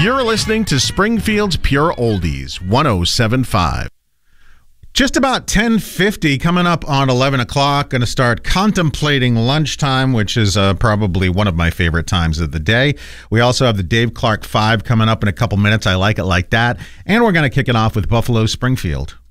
You're listening to Springfield's Pure Oldies, 107.5. Just about 10:50, coming up on 11 o'clock. Going to start contemplating lunchtime, which is probably one of my favorite times of the day. We also have the Dave Clark 5 coming up in a couple minutes. I like it like that. And we're going to kick it off with Buffalo Springfield.